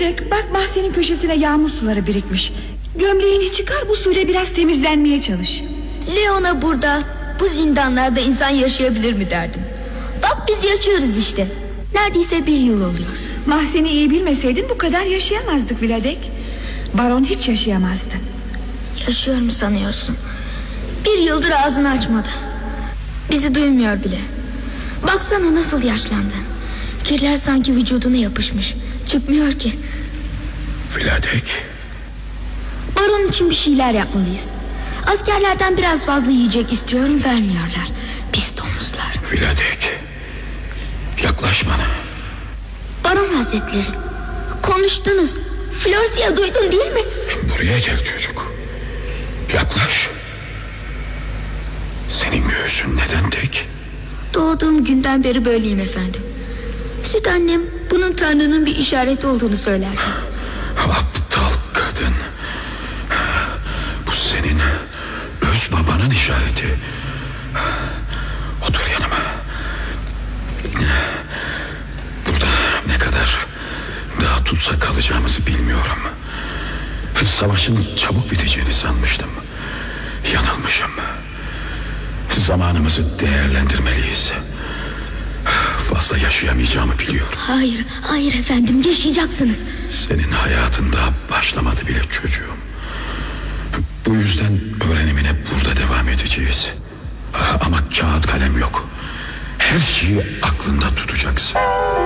Viledek, bak mahzenin köşesine yağmur suları birikmiş. Gömleğini çıkar, bu suyla biraz temizlenmeye çalış. Leona burada, bu zindanlarda insan yaşayabilir mi derdim. Bak biz yaşıyoruz işte. Neredeyse 1 yıl oluyor. Mahzeni iyi bilmeseydin bu kadar yaşayamazdık Viledek. Baron hiç yaşayamazdı. Yaşıyor mu sanıyorsun? 1 yıldır ağzını açmadı. Bizi duymuyor bile. Baksana nasıl yaşlandı. Kirler sanki vücuduna yapışmış. Çıkmıyor ki. Viledek. Baron için bir şeyler yapmalıyız. Askerlerden biraz fazla yiyecek istiyorum, vermiyorlar. Pis domuzlar. Viledek, yaklaş bana. Baron Hazretleri, konuştunuz. Florsia duydun değil mi? Buraya gel çocuk. Yaklaş. Senin göğsün neden tek? Doğduğum günden beri böyleyim efendim. Süt annem bunun Tanrı'nın bir işareti olduğunu söylerdi. Aptal kadın. Bu senin öz babanın işareti. Otur yanıma. Burada ne kadar daha tutsak kalacağımızı bilmiyorum. Savaşın çabuk biteceğini sanmıştım. Yanılmışım. Zamanımızı değerlendirmeliyiz. Fazla yaşayamayacağımı biliyorum. Hayır, hayır efendim, yaşayacaksınız. Senin hayatın daha başlamadı bile çocuğum. Bu yüzden öğrenimine burada devam edeceğiz. Ama kağıt kalem yok. Her şeyi aklında tutacaksın.